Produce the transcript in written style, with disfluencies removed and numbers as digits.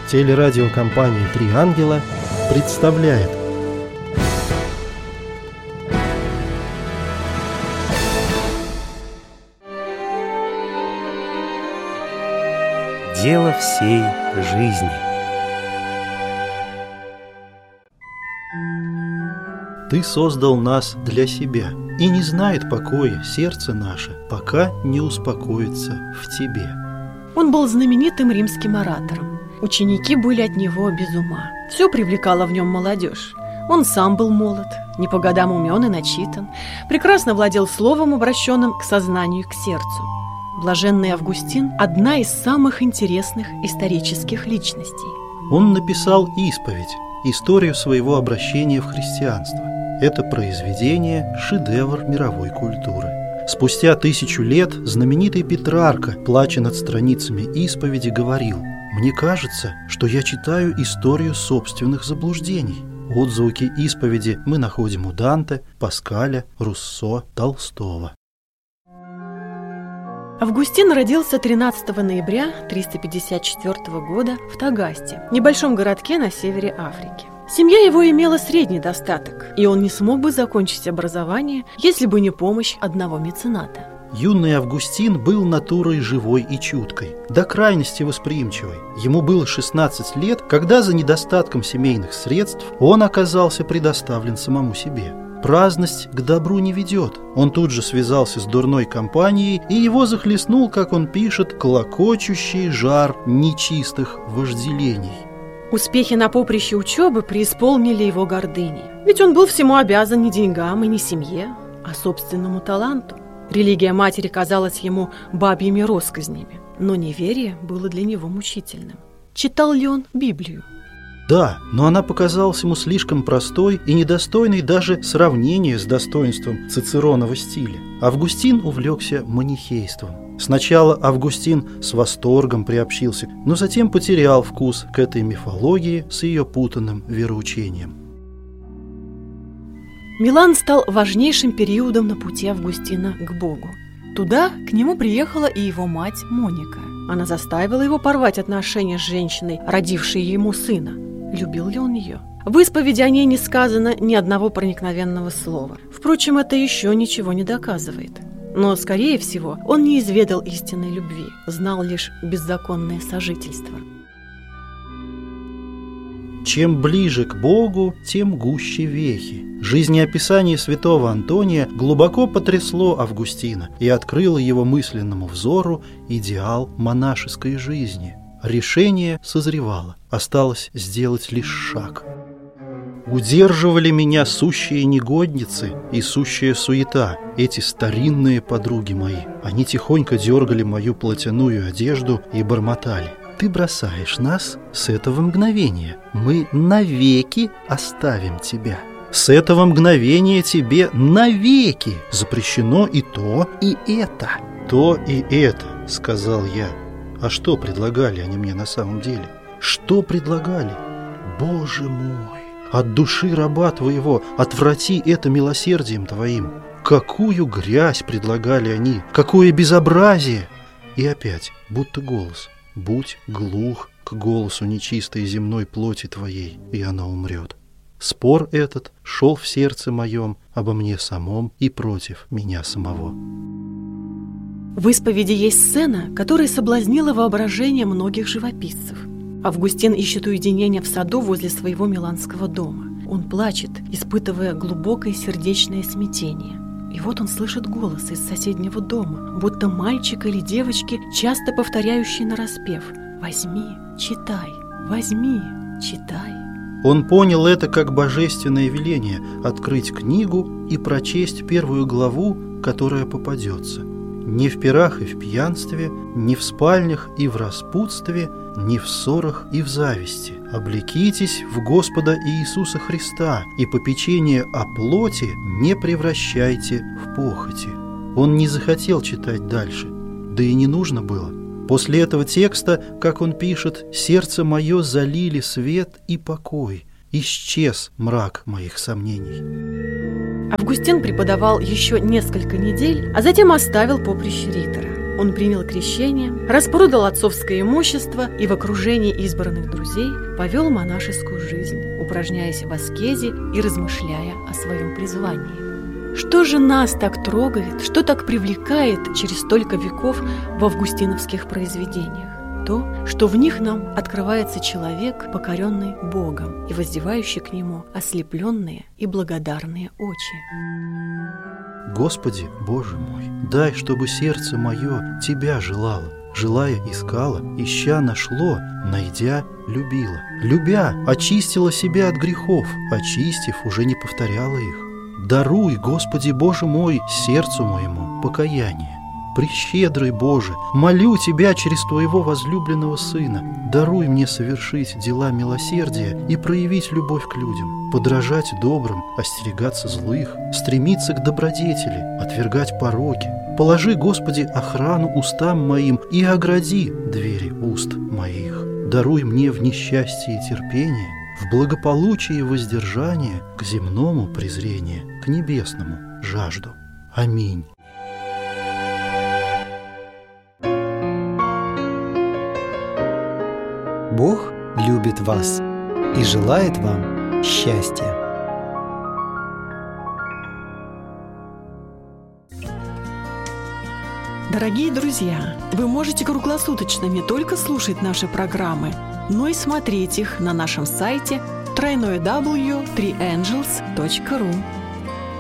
Телерадиокомпания «Три ангела» представляет Дело всей жизни. Ты создал нас для себя, и не знает покоя сердце наше, пока не успокоится в тебе. Он был знаменитым римским оратором. Ученики были от него без ума. Все привлекало в нем молодежь. Он сам был молод, не по годам умен и начитан, прекрасно владел словом, обращенным к сознанию и к сердцу. Блаженный Августин – одна из самых интересных исторических личностей. Он написал «Исповедь», историю своего обращения в христианство. Это произведение – шедевр мировой культуры. Спустя 1000 лет знаменитый Петрарка, плача над страницами «Исповеди», говорил: «Мне кажется, что я читаю историю собственных заблуждений». Отзвуки «Исповеди» мы находим у Данте, Паскаля, Руссо, Толстого. Августин родился 13 ноября 354 года в Тагасте, небольшом городке на севере Африки. Семья его имела средний достаток, и он не смог бы закончить образование, если бы не помощь одного мецената. Юный Августин был натурой живой и чуткой, до крайности восприимчивой. Ему было 16 лет, когда за недостатком семейных средств он оказался предоставлен самому себе. Праздность к добру не ведет. Он тут же связался с дурной компанией, и его захлестнул, как он пишет, клокочущий жар нечистых вожделений. Успехи на поприще учебы преисполнили его гордыней. Ведь он был всему обязан не деньгам и не семье, а собственному таланту. Религия матери казалась ему бабьими россказнями, но неверие было для него мучительным. Читал ли он Библию? Да, но она показалась ему слишком простой и недостойной даже сравнения с достоинством Цицеронова стиля. Августин увлекся манихейством. Сначала Августин с восторгом приобщился, но затем потерял вкус к этой мифологии с ее путанным вероучением. Милан стал важнейшим периодом на пути Августина к Богу. Туда к нему приехала и его мать Моника. Она заставила его порвать отношения с женщиной, родившей ему сына. Любил ли он ее? В исповеди о ней не сказано ни одного проникновенного слова. Впрочем, это еще ничего не доказывает. Но, скорее всего, он не изведал истинной любви, знал лишь беззаконное сожительство. Чем ближе к Богу, тем гуще вехи. Жизнеописание святого Антония глубоко потрясло Августина и открыло его мысленному взору идеал монашеской жизни. Решение созревало, осталось сделать лишь шаг. Удерживали меня сущие негодницы и сущая суета, эти старинные подруги мои. Они тихонько дергали мою платяную одежду и бормотали: «Ты бросаешь нас с этого мгновения, мы навеки оставим тебя. С этого мгновения тебе навеки запрещено и то, и это». «То и это», — сказал я. А что предлагали они мне на самом деле? Что предлагали? Боже мой, от души раба твоего отврати это милосердием твоим. Какую грязь предлагали они, какое безобразие! И опять, будто голос: будь глух к голосу нечистой земной плоти твоей, и она умрет. Спор этот шел в сердце моем обо мне самом и против меня самого. В исповеди есть сцена, которая соблазнила воображение многих живописцев. Августин ищет уединения в саду возле своего миланского дома. Он плачет, испытывая глубокое сердечное смятение. И вот он слышит голос из соседнего дома, будто мальчик или девочки, часто повторяющий нараспев: «Возьми, читай, возьми, читай». Он понял это как божественное веление открыть книгу и прочесть первую главу, которая попадется. Не в пирах и в пьянстве, не в спальнях и в распутстве, не в ссорах и в зависти. Облекитесь в Господа Иисуса Христа, и попечение о плоти не превращайте в похоти. Он не захотел читать дальше, да и не нужно было. После этого текста, как он пишет, «Сердце мое залили свет и покой, исчез мрак моих сомнений». Августин преподавал еще несколько недель, а затем оставил поприще ритора. он принял крещение, распродал отцовское имущество и в окружении избранных друзей повел монашескую жизнь, упражняясь в аскезе и размышляя о своем призвании. Что же нас так трогает, что так привлекает через столько веков в августиновских произведениях? То, что в них нам открывается человек, покоренный Богом и воздевающий к Нему ослепленные и благодарные очи. Господи, Боже мой, дай, чтобы сердце мое Тебя желало, желая искало, ища нашло, найдя любило. Любя, очистила себя от грехов, очистив, уже не повторяла их. Даруй, Господи, Боже мой, сердцу моему покаяние. Прещедрый Боже, молю Тебя через Твоего возлюбленного Сына, даруй мне совершить дела милосердия и проявить любовь к людям, подражать добрым, остерегаться злых, стремиться к добродетели, отвергать пороки. Положи, Господи, охрану устам моим и огради двери уст моих. Даруй мне в несчастье терпение, в благополучии воздержание, к земному презрение, к небесному жажду. Аминь. Бог любит вас и желает вам счастья. Дорогие друзья, вы можете круглосуточно не только слушать наши программы, но и смотреть их на нашем сайте www.3angels.ru.